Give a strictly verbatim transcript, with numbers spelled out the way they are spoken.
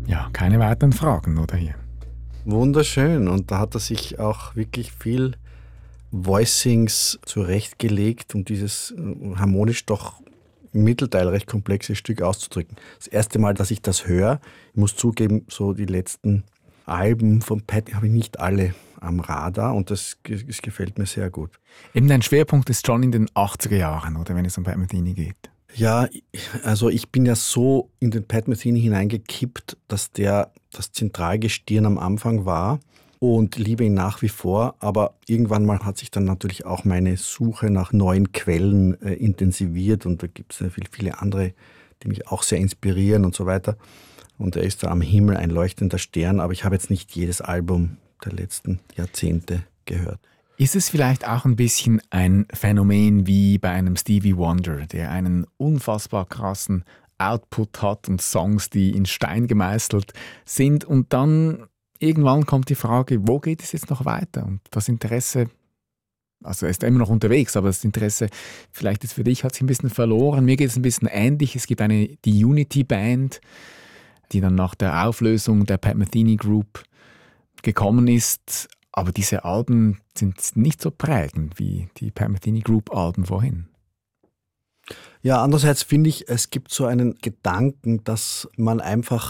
Ja, keine weiteren Fragen, oder hier? Wunderschön. Und da hat er sich auch wirklich viel Voicings zurechtgelegt, um dieses äh, harmonisch doch im Mittelteil recht komplexe Stück auszudrücken. Das erste Mal, dass ich das höre, ich muss zugeben, so die letzten Alben von Pat habe ich nicht alle am Radar und das, das gefällt mir sehr gut. Eben dein Schwerpunkt ist schon in den achtziger Jahren, oder wenn es um Pat Metheny geht. Ja, also ich bin ja so in den Pat Metheny hineingekippt, dass der das Zentralgestirn am Anfang war und liebe ihn nach wie vor. Aber irgendwann mal hat sich dann natürlich auch meine Suche nach neuen Quellen äh, intensiviert und da gibt es ja viele, viele andere, die mich auch sehr inspirieren und so weiter. Und er ist da am Himmel ein leuchtender Stern, aber ich habe jetzt nicht jedes Album der letzten Jahrzehnte gehört. Ist es vielleicht auch ein bisschen ein Phänomen wie bei einem Stevie Wonder, der einen unfassbar krassen Output hat und Songs, die in Stein gemeißelt sind und dann irgendwann kommt die Frage, wo geht es jetzt noch weiter? Und das Interesse, also er ist immer noch unterwegs, aber das Interesse vielleicht ist für dich, hat sich ein bisschen verloren. Mir geht es ein bisschen ähnlich. Es gibt eine, die Unity Band, die dann nach der Auflösung der Pat Metheny Group gekommen ist. Aber diese Alben sind nicht so prägend wie die Pat Metheny Group Alben vorhin. Ja, andererseits finde ich, es gibt so einen Gedanken, dass man einfach